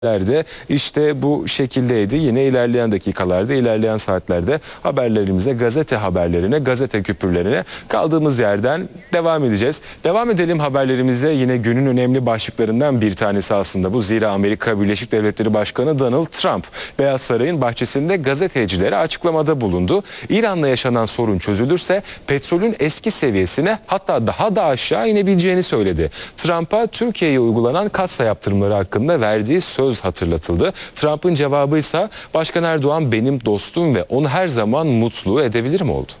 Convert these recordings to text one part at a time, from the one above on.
de işte bu şekildeydi. Yine ilerleyen dakikalarda, ilerleyen saatlerde haberlerimize, gazete haberlerine, gazete küpürlerine kaldığımız yerden devam edeceğiz. Devam edelim haberlerimize. Yine günün önemli başlıklarından bir tanesi aslında bu. Zira Amerika Birleşik Devletleri Başkanı Donald Trump, Beyaz Saray'ın bahçesinde gazetecilere açıklamada bulundu. İran'la yaşanan sorun çözülürse petrolün eski seviyesine, hatta daha da aşağı inebileceğini söyledi. Trump'a Türkiye'ye uygulanan katsa yaptırımları hakkında verdiği söz hatırlatıldı. Trump'ın cevabı ise Başkan Erdoğan benim dostum ve onu her zaman mutlu edebilirim oldu.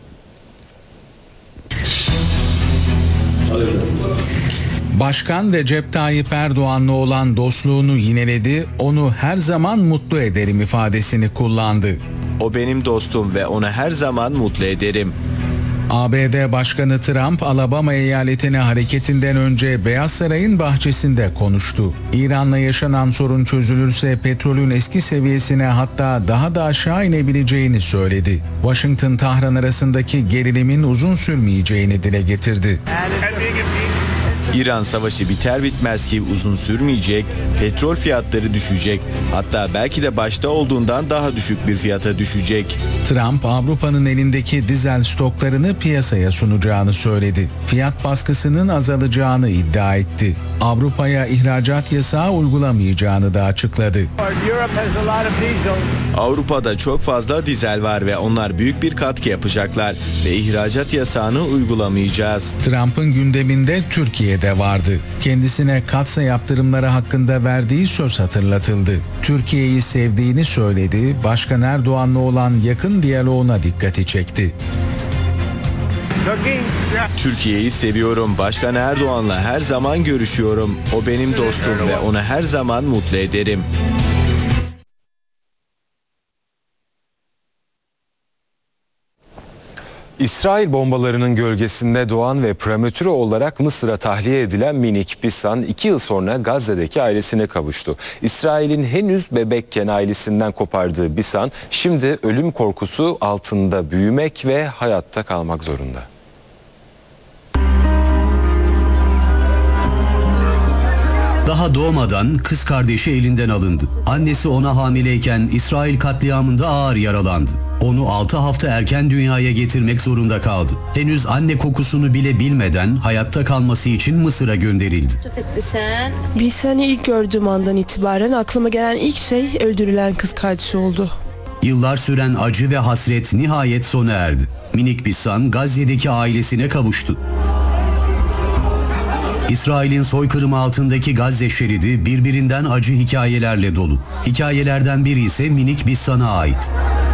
Başkan Recep Tayyip Erdoğan'la olan dostluğunu yineledi, onu her zaman mutlu ederim ifadesini kullandı. O benim dostum ve onu her zaman mutlu ederim. ABD Başkanı Trump, Alabama eyaletine hareketinden önce Beyaz Saray'ın bahçesinde konuştu. İran'la yaşanan sorun çözülürse petrolün eski seviyesine, hatta daha da aşağı inebileceğini söyledi. Washington-Tahran arasındaki gerilimin uzun sürmeyeceğini dile getirdi. İran savaşı biter bitmez ki uzun sürmeyecek, petrol fiyatları düşecek, hatta belki de başta olduğundan daha düşük bir fiyata düşecek. Trump, Avrupa'nın elindeki dizel stoklarını piyasaya sunacağını söyledi. Fiyat baskısının azalacağını iddia etti. Avrupa'ya ihracat yasağı uygulamayacağını da açıkladı. Avrupa'da çok fazla dizel var ve onlar büyük bir katkı yapacaklar ve ihracat yasağını uygulamayacağız. Trump'ın gündeminde Türkiye de vardı. Kendisine katsa yaptırımları hakkında verdiği söz hatırlatıldı. Türkiye'yi sevdiğini söyledi, Başkan Erdoğan'la olan yakın diyaloğuna dikkati çekti. Türkiye'yi seviyorum. Başkan Erdoğan'la her zaman görüşüyorum. O benim dostum ve onu her zaman mutlu ederim. İsrail bombalarının gölgesinde doğan ve prematüre olarak Mısır'a tahliye edilen minik Bisan 2 yıl sonra Gazze'deki ailesine kavuştu. İsrail'in henüz bebekken ailesinden kopardığı Bisan şimdi ölüm korkusu altında büyümek ve hayatta kalmak zorunda. Daha doğmadan kız kardeşi elinden alındı. Annesi ona hamileyken İsrail katliamında ağır yaralandı. Onu 6 hafta erken dünyaya getirmek zorunda kaldı. Henüz anne kokusunu bile bilmeden hayatta kalması için Mısır'a gönderildi. Bisan'ı ilk gördüğüm andan itibaren aklıma gelen ilk şey öldürülen kız kardeşi oldu. Yıllar süren acı ve hasret nihayet sona erdi. Minik Bisan Gazze'deki ailesine kavuştu. İsrail'in soykırımı altındaki Gazze şeridi birbirinden acı hikayelerle dolu. Hikayelerden biri ise minik Bisan'a ait.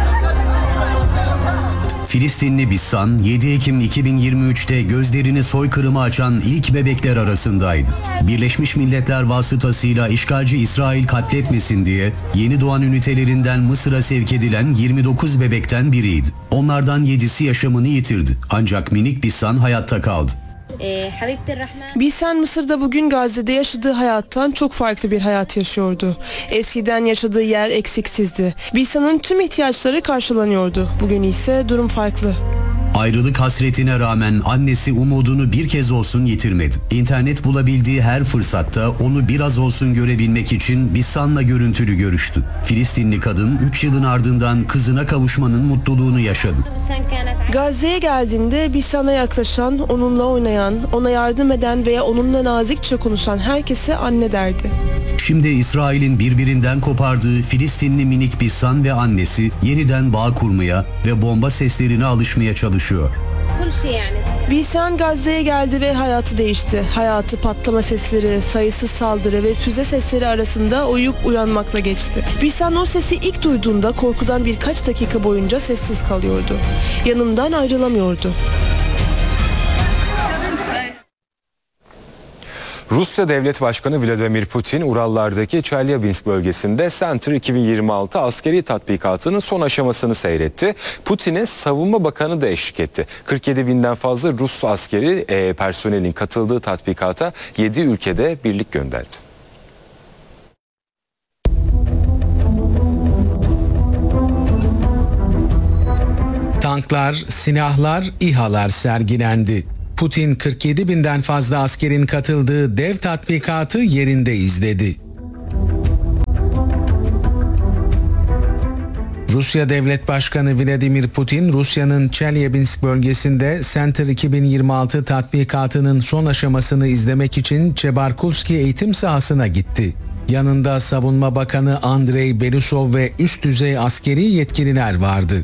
Filistinli Bissan 7 Ekim 2023'te gözlerini soykırıma açan ilk bebekler arasındaydı. Birleşmiş Milletler vasıtasıyla işgalci İsrail katletmesin diye yeni doğan ünitelerinden Mısır'a sevk edilen 29 bebekten biriydi. Onlardan 7'si yaşamını yitirdi. Ancak minik Bissan hayatta kaldı. Bisan Mısır'da bugün Gazze'de yaşadığı hayattan çok farklı bir hayat yaşıyordu. Eskiden yaşadığı yer eksiksizdi. Bisan'ın tüm ihtiyaçları karşılanıyordu. Bugün ise durum farklı. Ayrılık hasretine rağmen annesi umudunu bir kez olsun yitirmedi. İnternet bulabildiği her fırsatta onu biraz olsun görebilmek için Bissan'la görüntülü görüştü. Filistinli kadın 3 yılın ardından kızına kavuşmanın mutluluğunu yaşadı. Gazze'ye geldiğinde Bisan'a yaklaşan, onunla oynayan, ona yardım eden veya onunla nazikçe konuşan herkese anne derdi. Şimdi İsrail'in birbirinden kopardığı Filistinli minik Bissan ve annesi yeniden bağ kurmaya ve bomba seslerine alışmaya çalışıyor. Bisan Gazze'ye geldi ve hayatı değişti. Hayatı patlama sesleri, sayısız saldırı ve füze sesleri arasında uyuyup uyanmakla geçti. Bisan o sesi ilk duyduğunda korkudan birkaç dakika boyunca sessiz kalıyordu. Yanımdan ayrılamıyordu. Rusya Devlet Başkanı Vladimir Putin, Urallardaki Çelyabinsk bölgesinde Center 2026 askeri tatbikatının son aşamasını seyretti. Putin'e Savunma Bakanı da eşlik etti. 47 binden fazla Rus askeri personelin katıldığı tatbikata 7 ülkede birlik gönderdi. Tanklar, silahlar, İHA'lar sergilendi. Putin 47 binden fazla askerin katıldığı dev tatbikatı yerinde izledi. Rusya Devlet Başkanı Vladimir Putin, Rusya'nın Chelyabinsk bölgesinde Center 2026 tatbikatının son aşamasını izlemek için Çebarkulski eğitim sahasına gitti. Yanında Savunma Bakanı Andrei Belousov ve üst düzey askeri yetkililer vardı.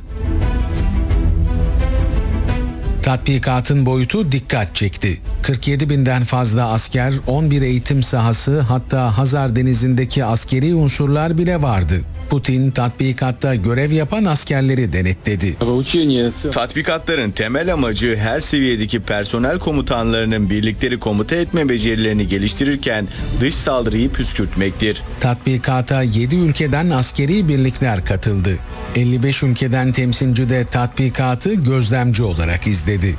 Tatbikatın boyutu dikkat çekti. 47 binden fazla asker, 11 eğitim sahası, hatta Hazar Denizi'ndeki askeri unsurlar bile vardı. Putin tatbikatta görev yapan askerleri denetledi. Tatbikatların temel amacı her seviyedeki personel komutanlarının birlikleri komuta etme becerilerini geliştirirken dış saldırıyı püskürtmektir. Tatbikata 7 ülkeden askeri birlikler katıldı. 55 ülkeden temsilci de tatbikatı gözlemci olarak izledi.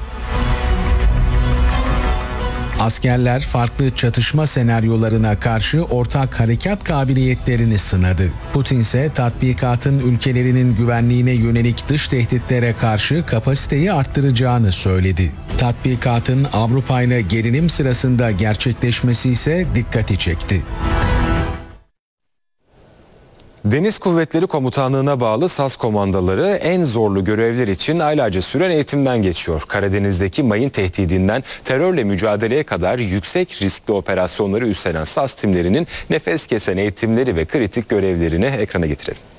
Askerler farklı çatışma senaryolarına karşı ortak harekat kabiliyetlerini sınadı. Putin ise tatbikatın ülkelerinin güvenliğine yönelik dış tehditlere karşı kapasiteyi arttıracağını söyledi. Tatbikatın Avrupa ile gerilim sırasında gerçekleşmesi ise dikkati çekti. Deniz Kuvvetleri Komutanlığı'na bağlı SAS komandoları en zorlu görevler için aylarca süren eğitimden geçiyor. Karadeniz'deki mayın tehdidinden terörle mücadeleye kadar yüksek riskli operasyonları üstlenen SAS timlerinin nefes kesen eğitimleri ve kritik görevlerini ekrana getirelim.